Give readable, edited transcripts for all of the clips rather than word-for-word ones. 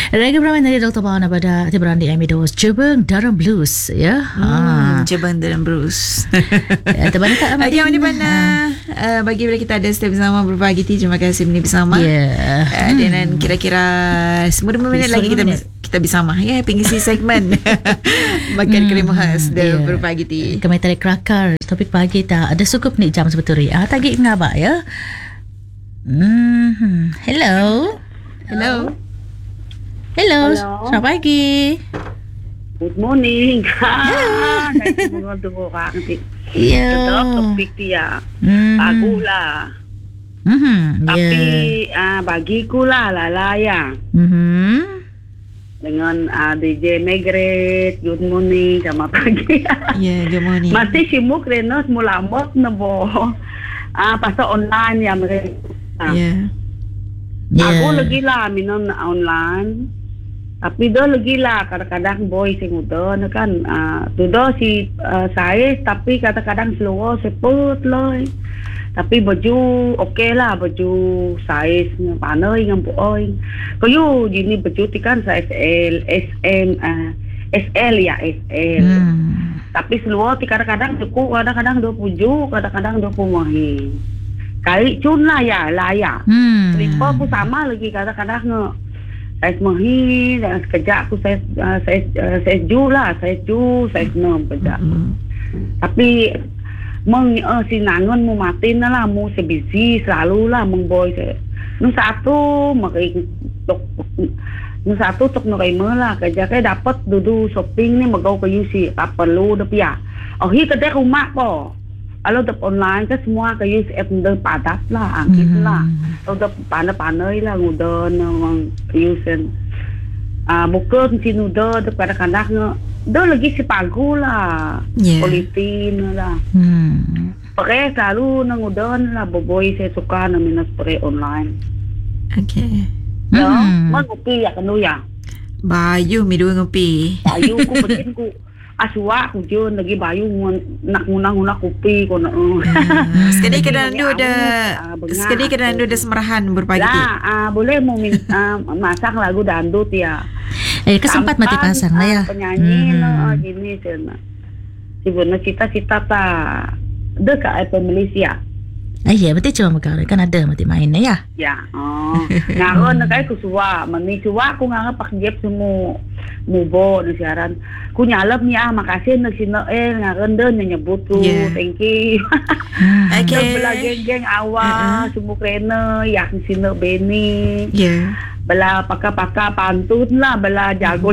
Raga Brahman dari Dr. Pawana pada Hati Berandi Amidos Jebang Daram Blues ya. Jebang Daram Blues. Terbalik tak Okey, mana mana bagi bila kita ada stay bersama berbagi terima kasih ini bersama. Dan kira-kira 10 minit lagi kita bersama ya pengisi segmen makan krema khas berbagi ti. Kami tarik kelakar topik pagi tak ada cukup ni jam sebetulnya. Tagih ngabak ya. Hello. Selamat pagi. Good morning. Saya tunggu orang nanti. Tetap topik dia. Bagulah. Tapi bagiku lah ya. Dengan DJ Margaret, good morning, selamat pagi. Good morning. Masih sibuk Renos mulamot na bo. Pasal online ya mereka. Aku lagi lah minum online. Tapi dah lagi lah kadang-kadang boy sing udah kan. Tudo si saya tapi kadang-kadang slow seput loh. Tapi baju okey lah, baju size panai dengan boy. Kayu gini baju kan size L, SM, SL ya SL. Tapi seluar kadang-kadang cukup, kadang-kadang 27, kadang-kadang 20. Kali cun lah ya. Slipper pun sama lagi kadang-kadang size mahi dan sekejap aku size ju lah, size 6 sekejap. Tapi sinangan mu matin lah, mu sebisi selalu lah mengboy se. Nu satu tok noraima lah kerja kai dapat dudu shopping ni magau kayu si tak perlu dah pia. Oh hi kedai rumah po. Kalau dah online ke semua kayu si dah padat lah, angkit lah. Kalau dah pandai-pandai lah ngudan memang kayu sen. Bukan si nuda dah kadang-kadang dah lagi si pagu lah. Politin lah. Pakai selalu nangudan lah boboy saya suka na minus pakai online. Okay. Ya, ngopi ya kanu ya. Bayu mi dua ngopi. Bayu ku penting ku aswa ku jun lagi bayu nak nguna kopi ko na. Sekali kadang ada semerahan berpagi. Ya, boleh mau masak lagu dandut ya. Kesempat mati pasang lah ya. Penyanyi gini cina. Sebenarnya cita-cita tak dekat Malaysia. Ya betul cuma makar kan ada mati main ya. Ya. Ngaron nak aku suwa, mani suwa aku nganga pak jeb semua mubo na siaran. Ku nyalap ni makasih nak sino ngaron den nyebut ku. Thank you. Okay. Bela geng-geng awal semua kena yak sino Beni. Bela paka-paka pantun lah, bela jago.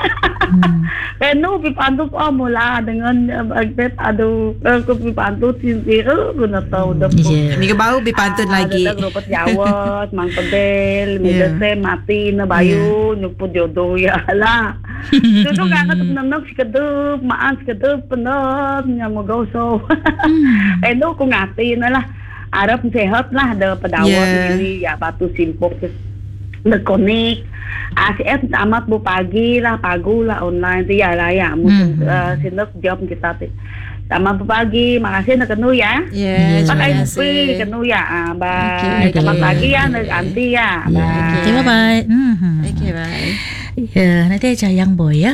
Kenu pi pantun mula dengan agret aduh aku pi pantun sintir guna tahu dah. Ni ke bau pi pantun lagi. Ada grup Jawa, Mang Pedel, Medese mati na bayu nyuput jodoh ya lah. Jodoh kan nak sekedar maan sekedar penuh nyamogau so. Kenu ku ngati na lah. Arab sehat lah ada pedawat ini ya batu simpok Lekonik. ACF tamat bu pagi lah, pagu lah online tu ya lah ya. Mungkin sinok job kita tu. Tamat bu pagi, makasih nak kenu ya. Pakai kopi kenu ya. Bye. Selamat pagi ya, nanti ya. Okay, bye. Okay, bye. Ya, nanti aja yang boy ya.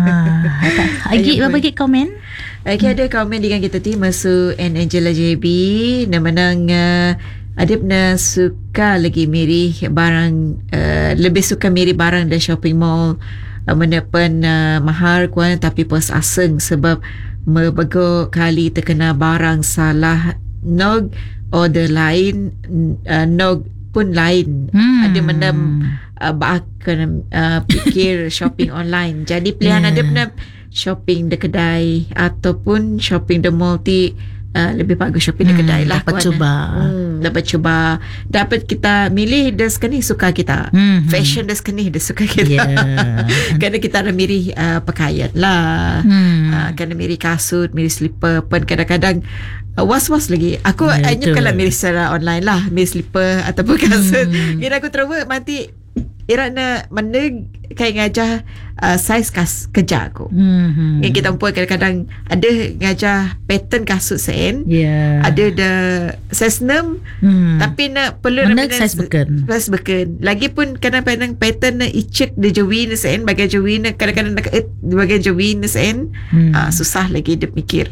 Agi bagi komen. Okay, ada komen dengan kita ti Masu and Angela JB menang Adib na suka lagi mirih barang lebih suka mirih barang dari shopping mall menepan mahal kuan tapi pos asing sebab beberapa kali terkena barang salah nog order lain nog pun lain ada mendam bahkan fikir shopping online jadi pilihan adib na shopping di kedai ataupun shopping di mall ti lebih bagus shopping di kedai lah. Dapat cuba. Dapat kita milih das kini suka kita. Fashion das kini das suka kita. Kerana kita ada milih pakaian lah. Kerana milih kasut, milih slipper pun kadang-kadang was-was lagi. Aku hanya kalau milih secara online lah. Milih slipper ataupun kasut. Ira aku terus mati Ira na meneg kai ngajar saiz kerja aku. Yang kita pun kadang-kadang ada ngajar pattern kasut sen. Ada dah saiz 6 tapi nak perlu nak saiz beken. Saiz beken. Lagipun kadang-kadang pattern na icek de jawi na sen bagian jawi na kadang-kadang nak bagian jawi na sen. Susah lagi dia mikir.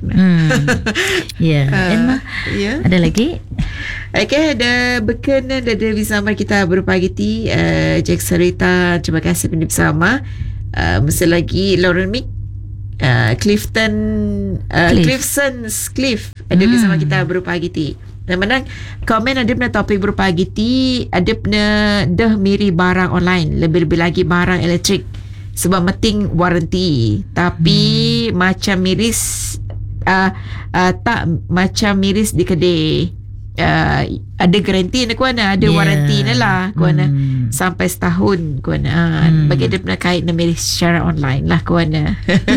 Ada lagi? Okay, ada beken dan ada bersama kita beberapa hari Jack Sarita, terima kasih bersama. Mesti lagi Lauren Mick, Cliff ada bersama kita beberapa hari. Dan menang komen ada pernah topik beberapa hari ada pernah dah miri barang online, lebih-lebih lagi barang elektrik sebab meting warranty tapi macam miris tak macam miris di kedai. Ada garanti nak kuana, ada waranti na lah kuana sampai setahun kuana. Bagi dia pernah kait na miris secara online lah kuana.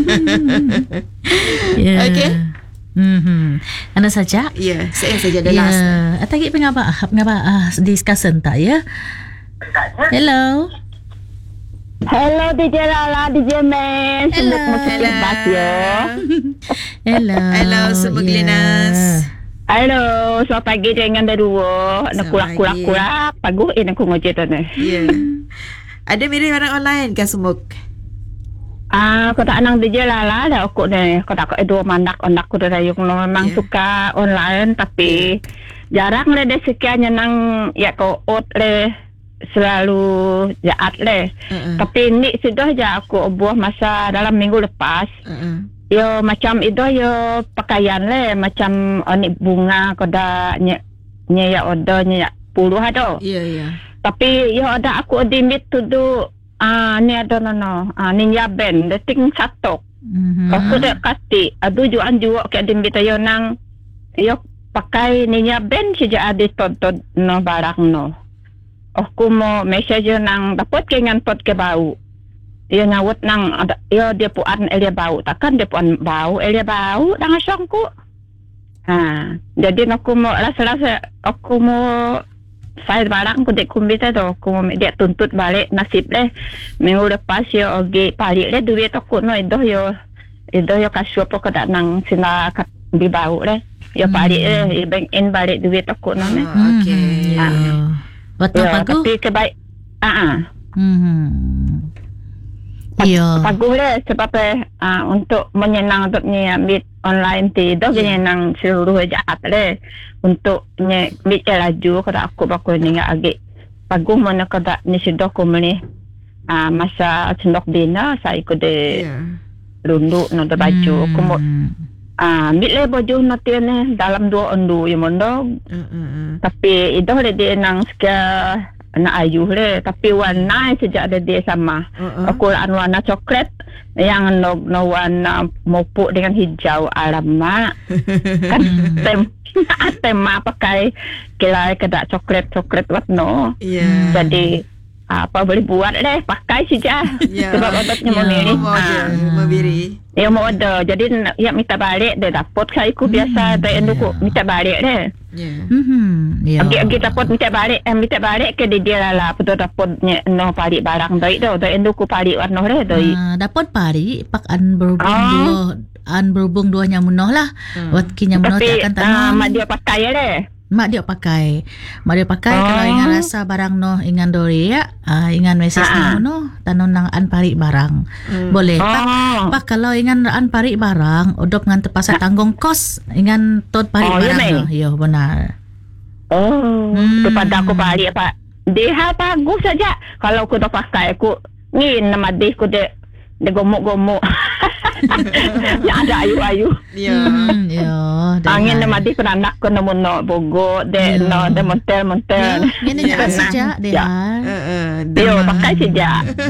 Okay. Anda saja? Saya saja dah last. Atagi pengapa discussion tak ya? Hello DJ Lala, DJ Men. Hello. Hello, semua Glinas. Halo, selamat pagi jangan dah dua. Nak kurak-kurak paguh nak ngoje tu ni. Ada mirip barang online ke semua? Kau tak nang DJ Lala dah aku ni. Kau tak dua mandak aku dah yung memang suka online tapi jarang le de sekian nang ya kau le selalu jahat le. Tapi ni sudah je aku buah masa dalam minggu lepas. Yo macam itu yo pakaian le macam ni bunga koda nya ya order nya puluh ada. Tapi yo ada aku dimit tu ni ada ninja band deting satu. Aku dah kasih adu juan juga ke dimit yo nang yo pakai ninja band saja ada tonton no barang no. Aku mau message nang dapat kengan pot ke bau. Dia ngawut nang ada dia puan elia bau takkan dia puan bau elia bau dengan songku. Jadi aku mau rasa aku mau saya barang pun dek kumbita tu aku mau dia tuntut balik nasib deh minggu lepas yo oge balik deh duit aku no itu yo kasih apa ke nang sina di bau deh yo balik deh bank in balik duit aku no. Okay. Betul bagus. Tapi kebaik. Bagus lah sebab untuk menyenang untuk meet online tu menyenang seluruh jahat le untuk meet laju kalau aku bakal ni agak bagus mana kada ni sudah aku meni masa sendok dina saya ikut de lunduk no de baju aku mau meet le baju nanti ni dalam 2 ondu yang mondok tapi itu le dia nang sekia nak ayuh le tapi warna sejak ada dia sama. Aku warna coklat yang no warna mopuk dengan hijau alamak kan tema pakai kelai kedak coklat warna. Jadi apa boleh buat deh pakai saja sebab obatnya memberi mau ada jadi ya minta balik dia dapat saya ku biasa tak enduku minta balik deh. Agi dapat minta balik ke dia lah betul dapat no parik barang doi do enduku parik warna deh doi dapat parik pak an berhubung dua nyamunoh lah wat kinyamunoh tak akan tanam mak dia pakai deh. Mak dia pakai kalau ingan rasa barang no ingan dori ya ingan message no tanon nang an parik barang boleh pak kalau ingan an parik barang odop ngan terpaksa tanggung kos ingan tot parik barang yo benar kepada aku parik pak dia bagus saja kalau aku dah pakai aku ngin nama dia aku dia gomok-gomok ya ada ayu-ayu angin nama dia peranak kena mono bogo de montel ini juga saja dia pakai saja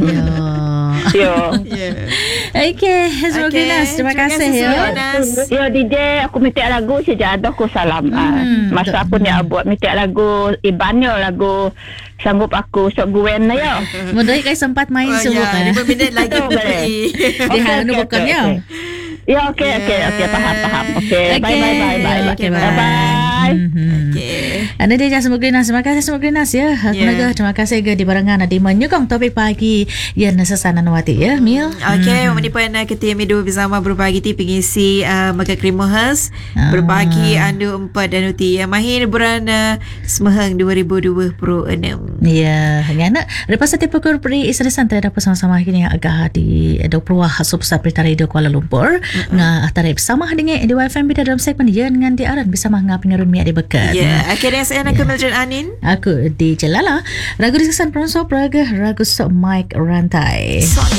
okay terima kasih yo DJ aku minta lagu saja ada aku salam masa aku ni buat minta lagu Ibanyo lagu sanggup aku sok guen na yo mudah kai sempat main semua 5 minit lagi di hal nu bukannya ya okey paham okey bye bye okay, bye. Okay. Anda dia semoga nas. Terima kasih semoga nas ya. Aku naga terima kasih ke di barangan di menyokong topik pagi yang nasasana nawati ya Mil. Okey, menipan ketia medu bersama berbagi ti pengisi maka krimuhas berbagi andu 4 dan uti yang mahir bulan Semehang 2026. Ya, ngana lepas tipe korpori istri santai dapat sama-sama kini agak di 20 hasub Sapri Radio Kuala Lumpur. Nga tarif sama dengan di WFM bida dalam segmen dia dengan di aran bisa mah pengerun mi ada bekat. Ya, akhirnya saya nak Mildred Anin. Aku di Jelala. Ragu diskesan Pronso Praga, ragu sok Mike Rantai.